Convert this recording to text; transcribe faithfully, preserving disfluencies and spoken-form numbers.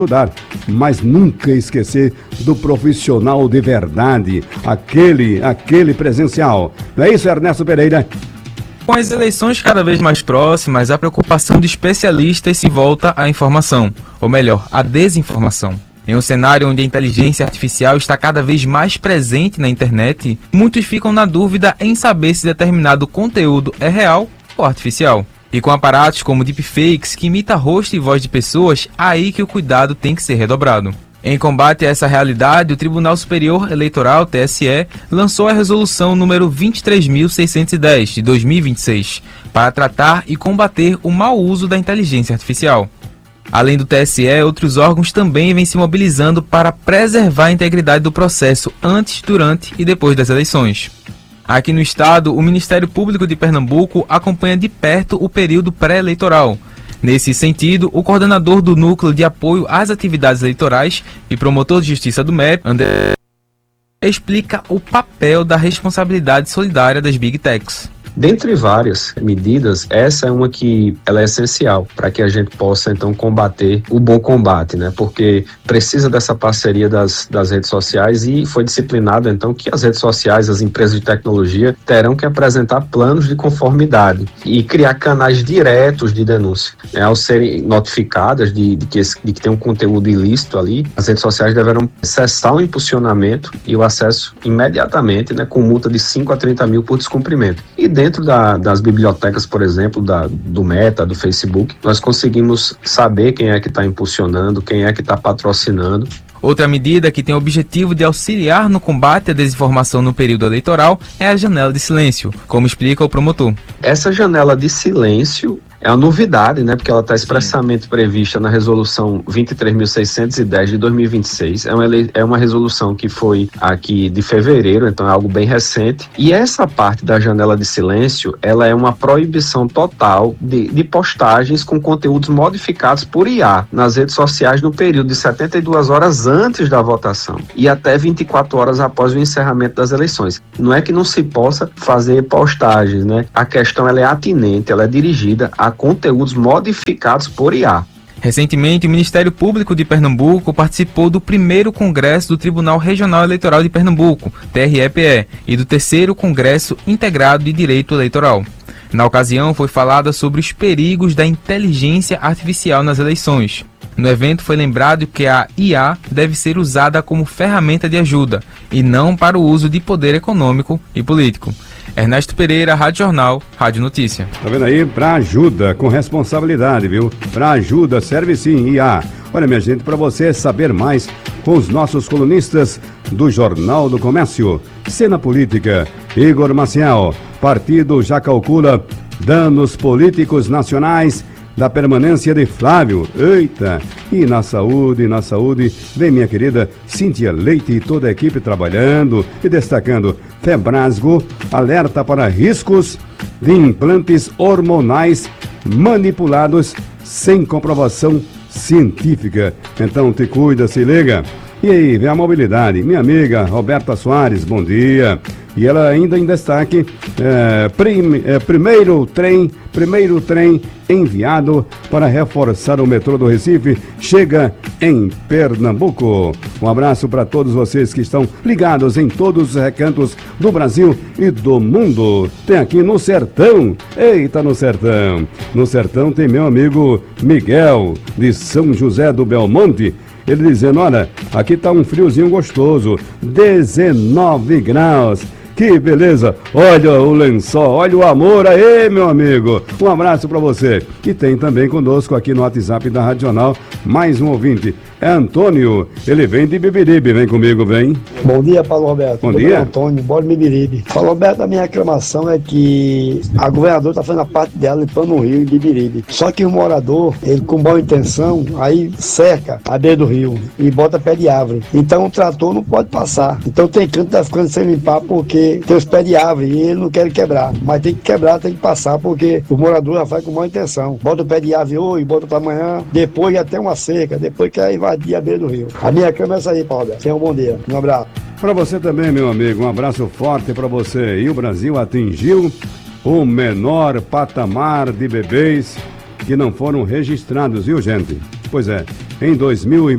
estudar, mas nunca esquecer do profissional de verdade, aquele, aquele presencial. Não é isso, Ernesto Pereira? Com as eleições cada vez mais próximas, a preocupação de especialistas se volta à informação, ou melhor, à desinformação. Em um cenário onde a inteligência artificial está cada vez mais presente na internet, muitos ficam na dúvida em saber se determinado conteúdo é real ou artificial. E com aparatos como deepfakes, que imita rosto e voz de pessoas, aí que o cuidado tem que ser redobrado. Em combate a essa realidade, o Tribunal Superior Eleitoral, T S E, lançou a resolução número vinte e três mil seiscentos e dez, de dois mil e vinte e seis, para tratar e combater o mau uso da inteligência artificial. Além do T S E, outros órgãos também vêm se mobilizando para preservar a integridade do processo antes, durante e depois das eleições. Aqui no estado, o Ministério Público de Pernambuco acompanha de perto o período pré-eleitoral. Nesse sentido, o coordenador do Núcleo de Apoio às Atividades Eleitorais e promotor de Justiça do Mérito, André, explica o papel da responsabilidade solidária das Big Techs. Dentre várias medidas, essa é uma que ela é essencial para que a gente possa, então, combater o bom combate, né? Porque precisa dessa parceria das, das redes sociais e foi disciplinado, então, que as redes sociais, as empresas de tecnologia, terão que apresentar planos de conformidade e criar canais diretos de denúncia. Né? Ao serem notificadas de, de, que esse, de que tem um conteúdo ilícito ali, as redes sociais deverão cessar o impulsionamento e o acesso imediatamente, né? Com multa de cinco a trinta mil por descumprimento. E dentro da, das bibliotecas, por exemplo, da, do Meta, do Facebook, nós conseguimos saber quem é que está impulsionando, quem é que está patrocinando. Outra medida que tem o objetivo de auxiliar no combate à desinformação no período eleitoral é a janela de silêncio, como explica o promotor. Essa janela de silêncio é uma novidade, né? Porque ela está expressamente prevista na resolução vinte e três mil seiscentos e dez de dois mil e vinte e seis. É uma, é uma resolução que foi aqui de fevereiro, então é algo bem recente. E essa parte da janela de silêncio, ela é uma proibição total de, de postagens com conteúdos modificados por I A nas redes sociais no período de setenta e duas horas antes da votação e até vinte e quatro horas após o encerramento das eleições. Não é que não se possa fazer postagens, né? A questão ela é atinente, ela é dirigida a conteúdos modificados por I A. Recentemente, o Ministério Público de Pernambuco participou do primeiro Congresso do Tribunal Regional Eleitoral de Pernambuco, T R E P E, e do terceiro Congresso Integrado de Direito Eleitoral. Na ocasião, foi falada sobre os perigos da inteligência artificial nas eleições. No evento foi lembrado que a I A deve ser usada como ferramenta de ajuda e não para o uso de poder econômico e político. Ernesto Pereira, Rádio Jornal, Rádio Notícia. Tá vendo aí? Pra ajuda, com responsabilidade, viu? Pra ajuda, serve sim, I A. Olha, minha gente, para você saber mais com os nossos colunistas do Jornal do Comércio. Cena Política, Igor Maciel. Partido já calcula danos políticos nacionais da permanência de Flávio. Eita! E na saúde, na saúde, vem minha querida Cíntia Leite e toda a equipe trabalhando e destacando. Febrasgo alerta para riscos de implantes hormonais manipulados sem comprovação científica. Então te cuida, se liga. E aí, vem a mobilidade. Minha amiga Roberta Soares, bom dia. E ela ainda em destaque, é, prim, é, primeiro trem, primeiro trem enviado para reforçar o metrô do Recife, chega em Pernambuco. Um abraço para todos vocês que estão ligados em todos os recantos do Brasil e do mundo. Tem aqui no Sertão, eita no Sertão, no Sertão tem meu amigo Miguel, de São José do Belmonte. Ele dizendo, olha, aqui tá um friozinho gostoso, dezenove graus. Que beleza, olha o lençol, olha o amor aí, meu amigo. Um abraço para você. E tem também conosco aqui no WhatsApp da Rádio Jornal mais um ouvinte. É Antônio, ele vem de Bibiribe, vem comigo, vem. Bom dia, Paulo Roberto. Bom dia. Antônio, bora de Bibiribe. Paulo Roberto, a minha reclamação é que a governadora está fazendo a parte dela limpando o rio em Bibiribe. Só que o morador, ele com boa intenção, aí cerca a beira do rio e bota pé de árvore. Então o trator não pode passar. Então tem canto que tá ficando sem limpar porque tem os pés de árvore e ele não quer quebrar. Mas tem que quebrar, tem que passar porque o morador já faz com boa intenção. Bota o pé de árvore hoje, bota para amanhã, depois já tem uma cerca, depois que aí vai dia a beira do rio. A minha câmera é essa aí, Paulo. Tenha um bom dia. Um abraço. Para você também, meu amigo. Um abraço forte para você. E o Brasil atingiu o menor patamar de bebês que não foram registrados, viu, gente? Pois é, em dois mil e